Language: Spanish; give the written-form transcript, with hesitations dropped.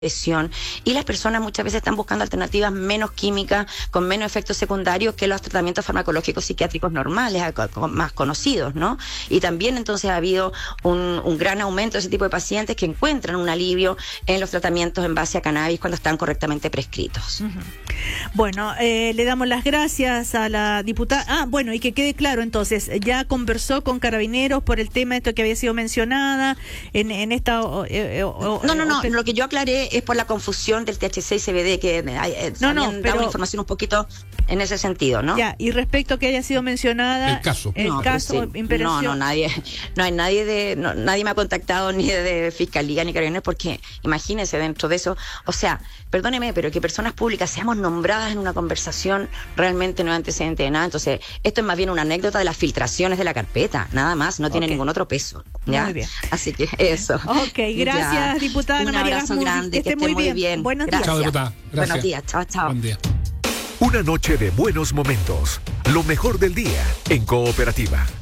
presión, y las personas muchas veces están buscando alternativas menos químicas, con menos efectos secundarios que los tratamientos farmacológicos psiquiátricos normales, más conocidos, ¿no? Y también entonces ha habido un gran aumento de ese tipo de pacientes que encuentran un alivio en los tratamientos en base a cannabis cuando están correctamente prescritos. Uh-huh. Bueno, le damos las gracias a la diputada. Bueno, y que quede claro entonces, ya conversó con Carabineros por el tema de esto que había sido mencionada en esta... No, lo que yo aclaré es por la confusión del THC y CBD, que habían dado información un poquito en ese sentido, ¿no? Ya, y respecto a que haya sido mencionada el caso, nadie me ha contactado ni de Fiscalía ni Carabineros, porque imagínense, dentro de eso, o sea, perdóneme, pero que personas públicas seamos nombradas en una conversación realmente no es antecedente de nada. Entonces, esto es más bien una anécdota de las filtraciones de la carpeta, nada más, no tiene ningún otro peso, ¿ya? Muy bien. Así que eso. Ok, gracias, diputada Ana María Gasmundi. Un abrazo grande, que esté muy bien. Buenos días. Chao, diputada. Gracias. Buenos días, chao. Buen día. Una noche de buenos momentos. Lo mejor del día en Cooperativa.